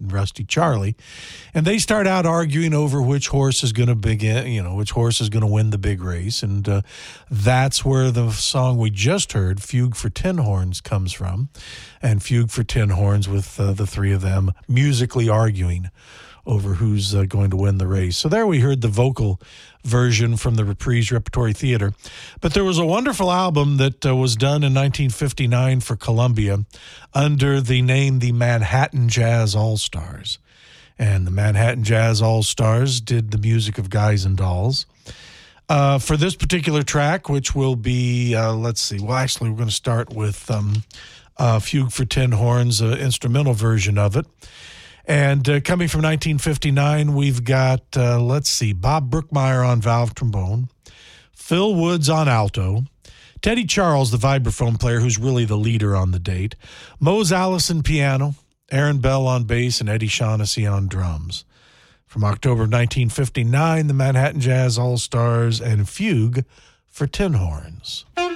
and Rusty Charlie. And they start out arguing over which horse is going to which horse is going to win the big race. And that's where the song we just heard, Fugue for Tin Horns, comes from. And Fugue for Tin Horns with the three of them musically arguing over who's going to win the race. So there we heard the vocal version from the Reprise Repertory Theater. But there was a wonderful album that was done in 1959 for Columbia under the name the Manhattan Jazz All-Stars. And the Manhattan Jazz All-Stars did the music of Guys and Dolls. For this particular track, which will be, we're going to start with Fugue for Tin Horns, instrumental version of it. And coming from 1959, we've got, Bob Brookmeyer on valve trombone, Phil Woods on alto, Teddy Charles, the vibraphone player, who's really the leader on the date, Mose Allison piano, Aaron Bell on bass, and Eddie Shaughnessy on drums. From October of 1959, the Manhattan Jazz All-Stars and Fugue for Tin Horns.